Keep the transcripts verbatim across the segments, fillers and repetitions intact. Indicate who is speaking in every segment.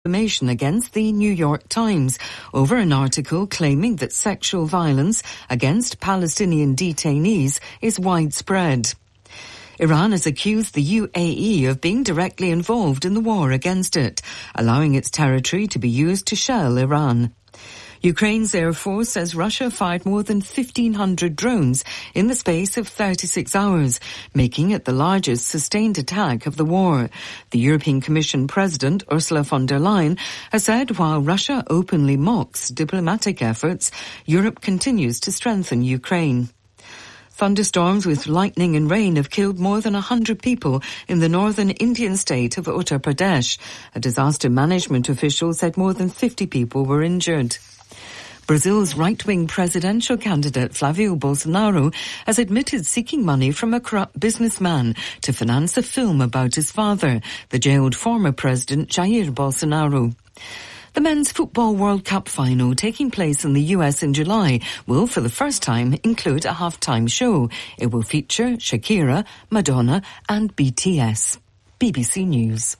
Speaker 1: Information against the New York Times over an article claiming that sexual violence against Palestinian detainees is widespread. Iran has accused the U A E of being directly involved in the war against it, allowing its territory to be used to shell Iran. Ukraine's Air Force says Russia fired more than fifteen hundred drones in the space of thirty-six hours, making it the largest sustained attack of the war. The European Commission President, Ursula von der Leyen, has said while Russia openly mocks diplomatic efforts, Europe continues to strengthen Ukraine. Thunderstorms with lightning and rain have killed more than one hundred people in the northern Indian state of Uttar Pradesh. A disaster management official said more than fifty people were injured. Brazil's right-wing presidential candidate Flavio Bolsonaro has admitted seeking money from a corrupt businessman to finance a film about his father, the jailed former president Jair Bolsonaro. The Men's Football World Cup final taking place in the U S in July will for the first time include a halftime show. It will feature Shakira, Madonna and B T S. B B C News.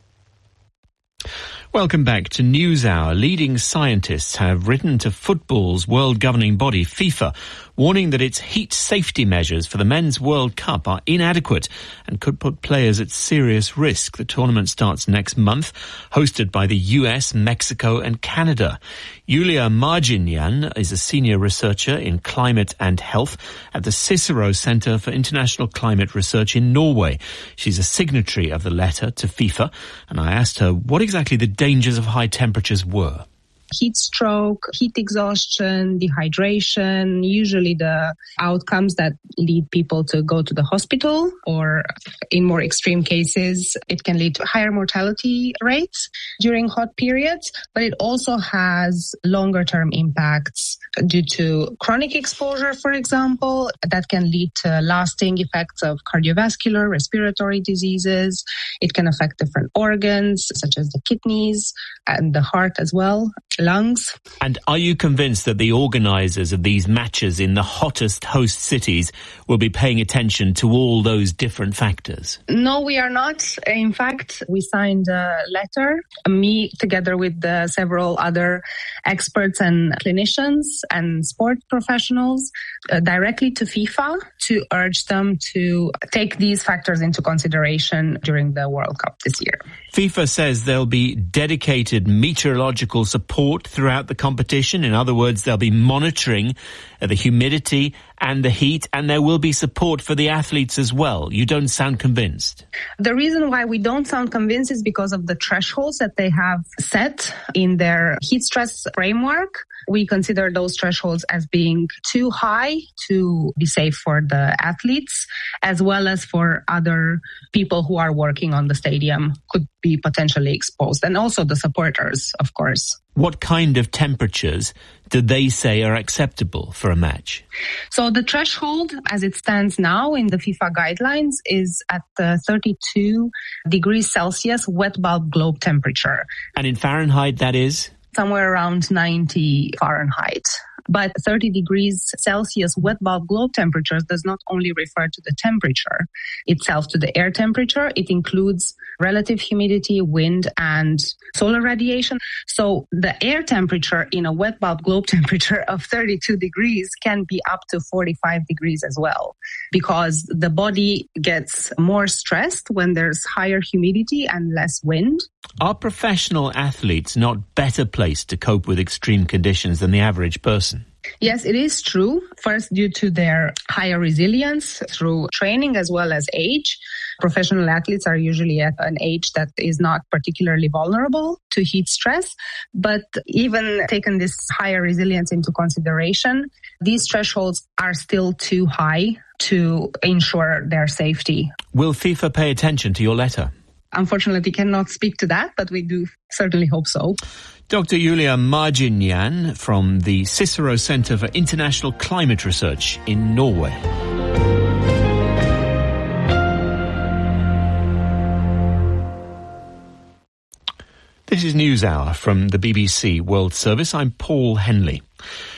Speaker 2: Welcome back to NewsHour. Leading scientists have written to football's world governing body, FIFA, warning that its heat safety measures for the Men's World Cup are inadequate and could put players at serious risk. The tournament starts next month, hosted by the U S, Mexico and Canada. Yulia Marginyan is a senior researcher in climate and health at the Cicero Centre for International Climate Research in Norway. She's a signatory of the letter to FIFA, and I asked her what exactly the dangers of high temperatures were.
Speaker 3: Heat stroke, heat exhaustion, dehydration, usually the outcomes that lead people to go to the hospital, or in more extreme cases, it can lead to higher mortality rates during hot periods, but it also has longer term impacts due to chronic exposure, for example, that can lead to lasting effects of cardiovascular, respiratory diseases. It can affect different organs, such as the kidneys and the heart as well. Lungs.
Speaker 2: And are you convinced that the organisers of these matches in the hottest host cities will be paying attention to all those different factors?
Speaker 3: No, we are not. In fact, we signed a letter, me together with the several other experts and clinicians and sport professionals, uh, directly to FIFA to urge them to take these factors into consideration during the World Cup this year.
Speaker 2: FIFA says there'll be dedicated meteorological support throughout the competition. In other words, they'll be monitoring the humidity and the heat, and there will be support for the athletes as well. You don't sound convinced.
Speaker 3: The reason why we don't sound convinced is because of the thresholds that they have set in their heat stress framework. We consider those thresholds as being too high to be safe for the athletes, as well as for other people who are working on the stadium could be potentially exposed, and also the supporters, of course.
Speaker 2: What kind of temperatures do they say are acceptable for a match?
Speaker 3: So the threshold, as it stands now in the FIFA guidelines, is at uh, thirty-two degrees Celsius wet bulb globe temperature.
Speaker 2: And in Fahrenheit, that is?
Speaker 3: Somewhere around ninety Fahrenheit. But thirty degrees Celsius wet bulb globe temperatures does not only refer to the temperature itself, to the air temperature. It includes relative humidity, wind, and solar radiation. So the air temperature in a wet bulb globe temperature of thirty-two degrees can be up to forty-five degrees as well, because the body gets more stressed when there's higher humidity and less wind.
Speaker 2: Are professional athletes not better placed to cope with extreme conditions than the average person?
Speaker 3: Yes, it is true. First, due to their higher resilience through training as well as age. Professional athletes are usually at an age that is not particularly vulnerable to heat stress. But even taking this higher resilience into consideration, these thresholds are still too high to ensure their safety.
Speaker 2: Will FIFA pay attention to your letter?
Speaker 3: Unfortunately, cannot speak to that, but we do certainly hope so.
Speaker 2: Doctor Yulia Marginyan from the Cicero Centre for International Climate Research in Norway. This is NewsHour from the B B C World Service. I'm Paul Henley.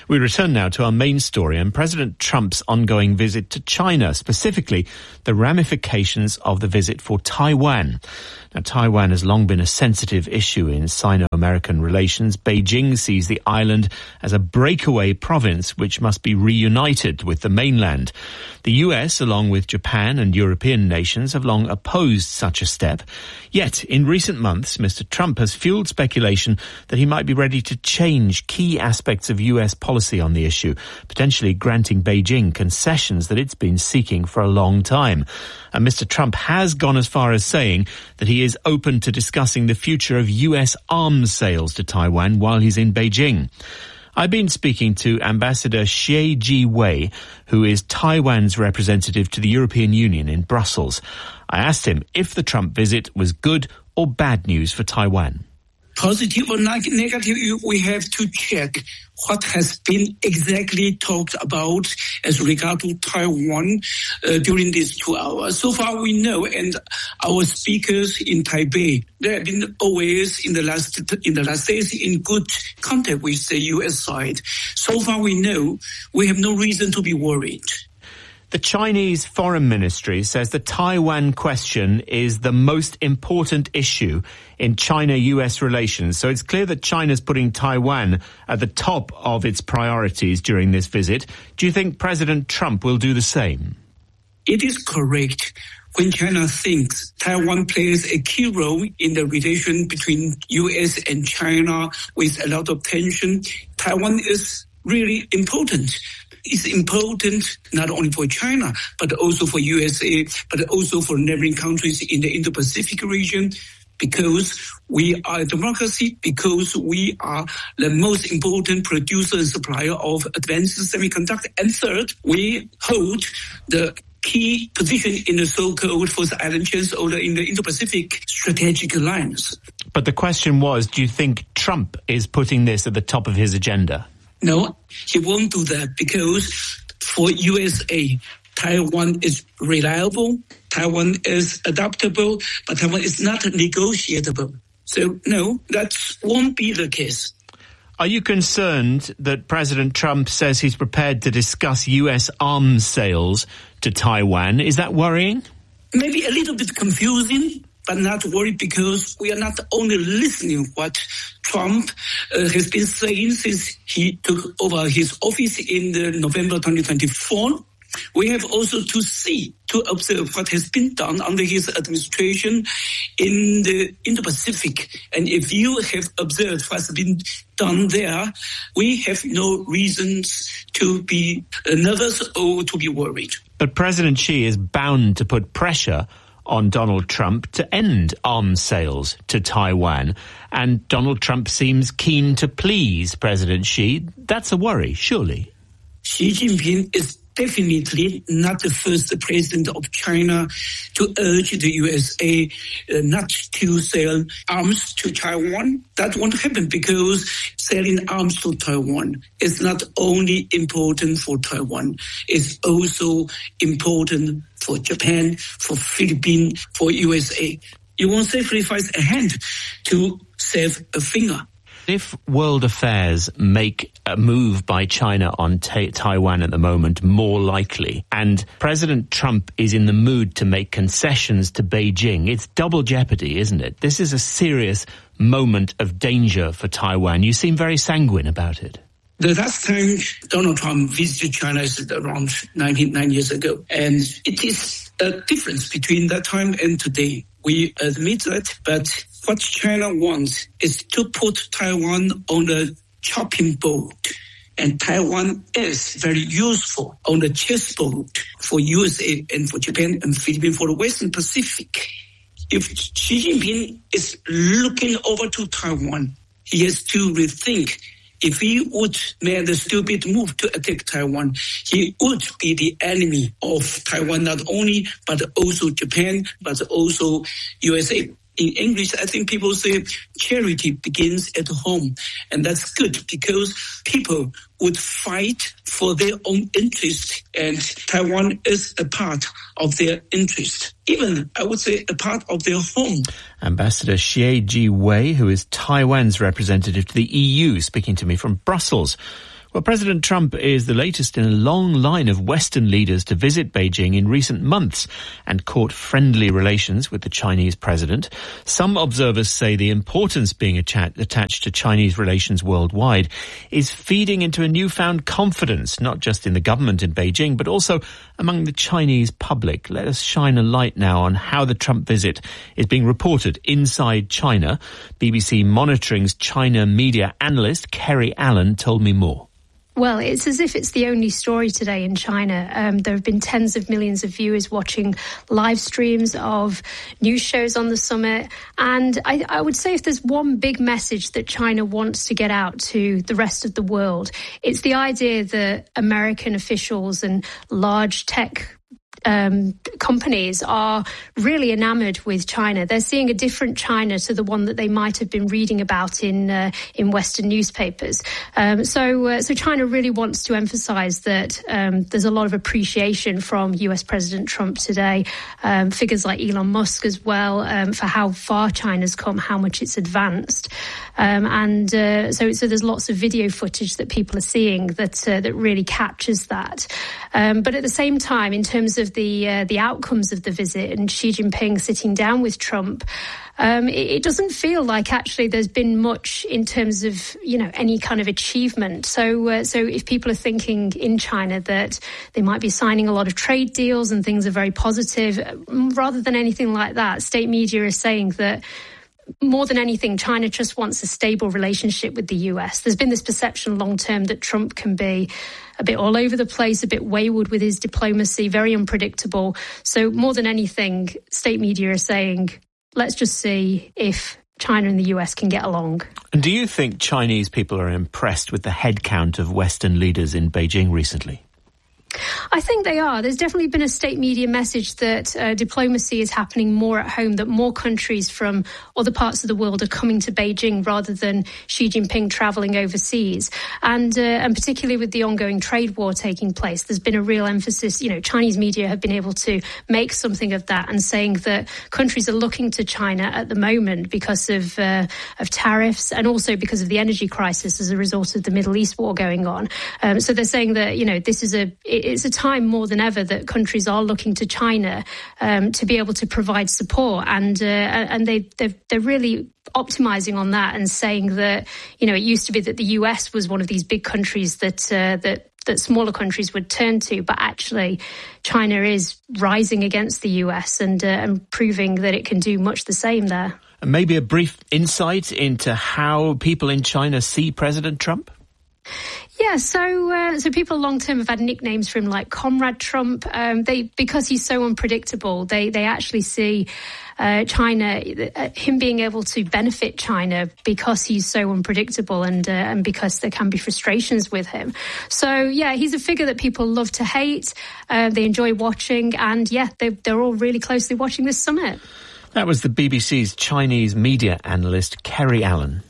Speaker 2: We return now to our main story and President Trump's ongoing visit to China, specifically the ramifications of the visit for Taiwan. Now, Taiwan has long been a sensitive issue in Sino-American relations. Beijing sees the island as a breakaway province which must be reunited with the mainland. The U S, along with Japan and European nations, have long opposed such a step. Yet, in recent months, Mister Trump has fueled speculation that he might be ready to change key aspects of U S policy on the issue, potentially granting Beijing concessions that it's been seeking for a long time. And Mister Trump has gone as far as saying that he is open to discussing the future of U S arms sales to Taiwan while he's in Beijing. I've been speaking to Ambassador Xie Ji-wei, who is Taiwan's representative to the European Union in Brussels. I asked him if the Trump visit was good or bad news for Taiwan.
Speaker 4: Positive or negative, we have to check what has been exactly talked about as regard to Taiwan uh, during these two hours. So far we know, and our speakers in Taipei, they have been always in the last in the last days in good contact with the U S side. So far we know we have no reason to be worried.
Speaker 2: The Chinese Foreign Ministry says the Taiwan question is the most important issue in China-U S relations. So it's clear that China's putting Taiwan at the top of its priorities during this visit. Do you think President Trump will do the same?
Speaker 4: It is correct. When China thinks Taiwan plays a key role in the relation between U S and China with a lot of tension, Taiwan is really important. It's important not only for China, but also for U S A, but also for neighboring countries in the Indo-Pacific region, because we are a democracy, because we are the most important producer and supplier of advanced semiconductors. And third, we hold the key position in the so-called Fourth Island Chains order in the Indo-Pacific Strategic Alliance.
Speaker 2: But the question was, do you think Trump is putting this at the top of his agenda?
Speaker 4: No, he won't do that, because for U S A, Taiwan is reliable, Taiwan is adaptable, but Taiwan is not negotiable. So no, that won't be the case.
Speaker 2: Are you concerned that President Trump says he's prepared to discuss U S arms sales to Taiwan? Is that worrying?
Speaker 4: Maybe a little bit confusing, but not worried, because we are not only listening what Trump uh, has been saying since he took over his office in the November twenty twenty-four. We have also to see, to observe what has been done under his administration in the Indo-Pacific. And if you have observed what's been done there, we have no reasons to be nervous or to be worried.
Speaker 2: But President Xi is bound to put pressure on Donald Trump to end arms sales to Taiwan. And Donald Trump seems keen to please President Xi. That's a worry, surely.
Speaker 4: Xi Jinping is definitely not the first president of China to urge the U S A uh, not to sell arms to Taiwan. That won't happen, because selling arms to Taiwan is not only important for Taiwan, it's also important for Japan, for Philippines, for U S A. You won't sacrifice a hand to save a finger.
Speaker 2: If world affairs make a move by China on ta- Taiwan at the moment more likely, and President Trump is in the mood to make concessions to Beijing, it's double jeopardy, isn't it? This is a serious moment of danger for Taiwan. You seem very sanguine about it.
Speaker 4: The last time Donald Trump visited China is around ninety-nine years ago, and it is a difference between that time and today. We admit that, but what China wants is to put Taiwan on a chopping board. And Taiwan is very useful on the chessboard for U S A and for Japan and Philippines, for the Western Pacific. If Xi Jinping is looking over to Taiwan, he has to rethink. If he would make the stupid move to attack Taiwan, he would be the enemy of Taiwan, not only, but also Japan, but also U S A. In English, I think people say charity begins at home. And that's good, because people would fight for their own interest, and Taiwan is a part of their interest. Even, I would say, a part of their home.
Speaker 2: Ambassador Xie Ji-wei, who is Taiwan's representative to the E U, speaking to me from Brussels. Well, Well, President Trump is the latest in a long line of Western leaders to visit Beijing in recent months and court friendly relations with the Chinese president. Some observers say the importance being attached to Chinese relations worldwide is feeding into a newfound confidence, not just in the government in Beijing, but also among the Chinese public. Let us shine a light now on how the Trump visit is being reported inside China. B B C Monitoring's China media analyst, Kerry Allen, told me more.
Speaker 5: Well, it's as if it's the only story today in China. Um, there have been tens of millions of viewers watching live streams of news shows on the summit. And I, I would say if there's one big message that China wants to get out to the rest of the world, it's the idea that American officials and large tech Um, companies are really enamoured with China. They're seeing a different China to the one that they might have been reading about in uh, in Western newspapers. Um, so, uh, so China really wants to emphasise that um, there's a lot of appreciation from U S President Trump today. Um, figures like Elon Musk as well um, for how far China's come, how much it's advanced, um, and uh, so so there's lots of video footage that people are seeing that uh, that really captures that. Um, but at the same time, in terms of the uh, the outcomes of the visit and Xi Jinping sitting down with Trump, um, it, it doesn't feel like actually there's been much in terms of, you know, any kind of achievement. So uh, so if people are thinking in China that they might be signing a lot of trade deals and things are very positive, rather than anything like that, state media is saying that more than anything, China just wants a stable relationship with the U S. There's been this perception long term that Trump can be a bit all over the place, a bit wayward with his diplomacy, very unpredictable. So more than anything, state media are saying, let's just see if China and the U S can get along.
Speaker 2: And do you think Chinese people are impressed with the headcount of Western leaders in Beijing recently?
Speaker 5: I think they are. There's definitely been a state media message that uh, diplomacy is happening more at home, that more countries from other parts of the world are coming to Beijing rather than Xi Jinping travelling overseas. And uh, and particularly with the ongoing trade war taking place, there's been a real emphasis. You know, Chinese media have been able to make something of that and saying that countries are looking to China at the moment because of uh, of tariffs and also because of the energy crisis as a result of the Middle East war going on. Um, so they're saying that, you know, this is a it's a time more than ever that countries are looking to China um, to be able to provide support, and uh, and they they're, they're really optimizing on that and saying that, you know, it used to be that the U S was one of these big countries that uh, that that smaller countries would turn to, but actually China is rising against the U S and uh, and proving that it can do much the same there.
Speaker 2: And maybe a brief insight into how people in China see President Trump?
Speaker 5: Yeah, so uh, so people long term have had nicknames for him like Comrade Trump. Um, they because he's so unpredictable, they they actually see uh, China, uh, him being able to benefit China because he's so unpredictable and uh, and because there can be frustrations with him. So yeah, he's a figure that people love to hate. Uh, they enjoy watching, and yeah, they they're all really closely watching this summit.
Speaker 2: That was the B B C's Chinese media analyst Kerry Allen.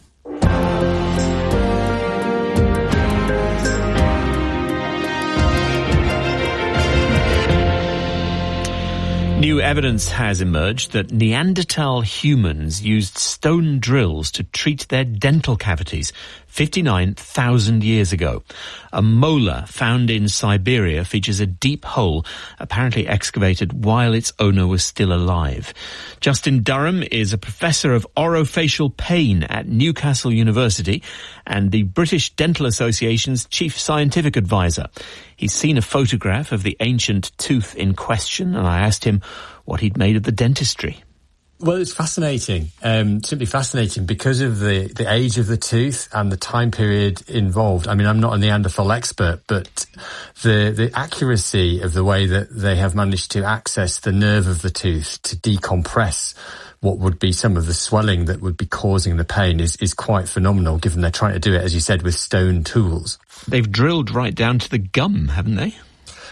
Speaker 2: New evidence has emerged that Neanderthal humans used stone drills to treat their dental cavities fifty-nine thousand years ago. A molar found in Siberia features a deep hole, apparently excavated while its owner was still alive. Justin Durham is a professor of orofacial pain at Newcastle University and the British Dental Association's chief scientific advisor. He's seen a photograph of the ancient tooth in question, and I asked him what he'd made of the dentistry.
Speaker 6: Well, it's fascinating, um, simply fascinating because of the, the age of the tooth and the time period involved. I mean, I'm not a Neanderthal expert, but the, the accuracy of the way that they have managed to access the nerve of the tooth to decompress what would be some of the swelling that would be causing the pain is, is quite phenomenal, given they're trying to do it, as you said, with stone tools.
Speaker 2: They've drilled right down to the gum, haven't they?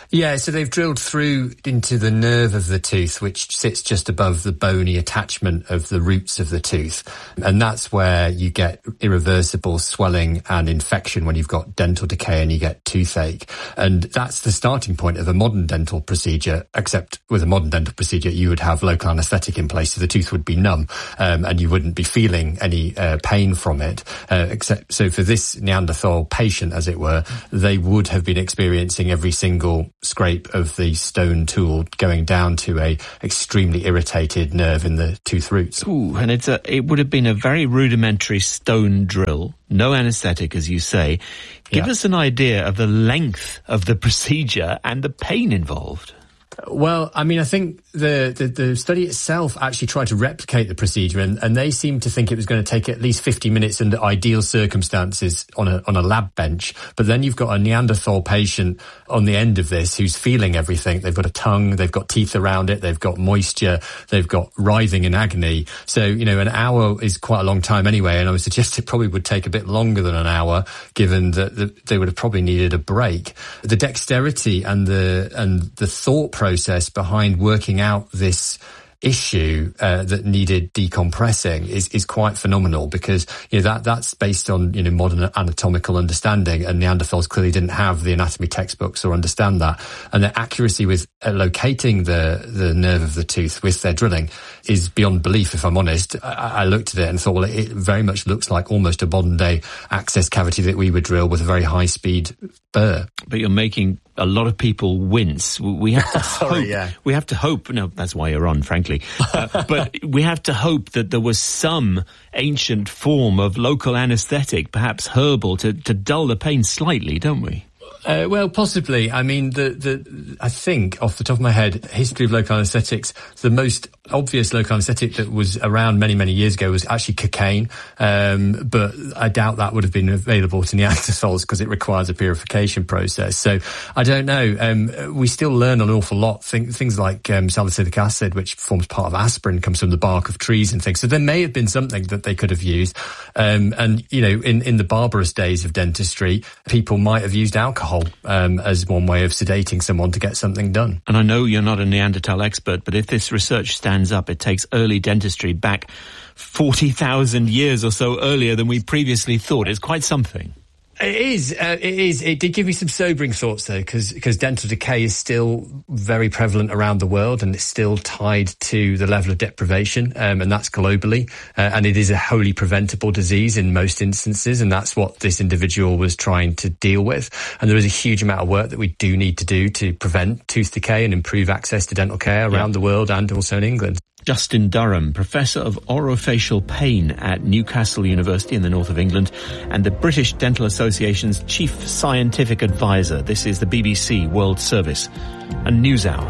Speaker 6: Yeah, so they've drilled through into the nerve of the tooth, which sits just above the bony attachment of the roots of the tooth. And that's where you get irreversible swelling and infection when you've got dental decay and you get toothache. And that's the starting point of a modern dental procedure, except with a modern dental procedure, you would have local anaesthetic in place, so the tooth would be numb, um, and you wouldn't be feeling any uh, pain from it. Uh, except, so for this Neanderthal patient, as it were, they would have been experiencing every single scrape of the stone tool going down to a extremely irritated nerve in the tooth roots.
Speaker 2: Ooh, and it's a, it would have been a very rudimentary stone drill, no anaesthetic, as you say. Give
Speaker 6: yeah.
Speaker 2: us an idea of the length of the procedure and the pain involved.
Speaker 6: Well, I mean, I think the, the, the study itself actually tried to replicate the procedure, and, and they seemed to think it was going to take at least fifty minutes under ideal circumstances on a, on a lab bench. But then you've got a Neanderthal patient on the end of this who's feeling everything. They've got a tongue, they've got teeth around it, they've got moisture, they've got writhing in agony. So, you know, an hour is quite a long time anyway, and I would suggest it probably would take a bit longer than an hour, given that the, they would have probably needed a break. The dexterity and the, and the thought process process behind working out this issue uh, that needed decompressing is, is quite phenomenal, because you know that that's based on you know modern anatomical understanding, and Neanderthals clearly didn't have the anatomy textbooks or understand that, and their accuracy with uh, locating the the nerve of the tooth with their drilling is beyond belief. If I'm honest, I, I looked at it and thought, well, it very much looks like almost a modern day access cavity that we would drill with a very high speed burr.
Speaker 2: But you're making a lot of people wince. We have to
Speaker 6: Sorry,
Speaker 2: hope.
Speaker 6: yeah.
Speaker 2: We have to hope. No, that's why you're on, frankly. Uh, but we have to hope that there was some ancient form of local anaesthetic, perhaps herbal, to, to dull the pain slightly, don't we?
Speaker 6: Uh, well, possibly. I mean, the, the, I think off the top of my head, history of local anaesthetics, the most obvious local anaesthetic that was around many, many years ago was actually cocaine. Um, but I doubt that would have been available to Neanderthals because it requires a purification process. So I don't know. Um, we still learn an awful lot. Think, things like, um, salicylic acid, which forms part of aspirin, comes from the bark of trees and things. So there may have been something that they could have used. Um, and, you know, in, in the barbarous days of dentistry, people might have used alcohol Um, as one way of sedating someone to get something done.
Speaker 2: And I know you're not a Neanderthal expert, but if this research stands up, it takes early dentistry back forty thousand years or so earlier than we previously thought. It's quite something.
Speaker 6: It is. Uh, it is. It did give me some sobering thoughts, though, because because dental decay is still very prevalent around the world, and it's still tied to the level of deprivation, um, and that's globally. Uh, and it is a wholly preventable disease in most instances, and that's what this individual was trying to deal with. And there is a huge amount of work that we do need to do to prevent tooth decay and improve access to dental care around yeah. the world and also in England.
Speaker 2: Justin Durham, Professor of Orofacial Pain at Newcastle University in the north of England and the British Dental Association's Chief Scientific Advisor. This is the B B C World Service and NewsHour.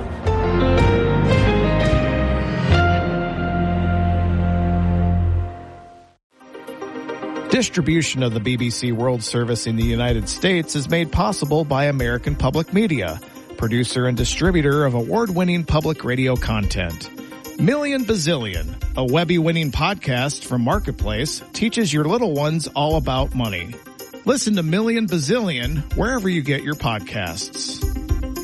Speaker 7: Distribution of the B B C World Service in the United States is made possible by American Public Media, producer and distributor of award-winning public radio content. Million Bazillion, a Webby-winning podcast from Marketplace, teaches your little ones all about money. Listen to Million Bazillion wherever you get your podcasts.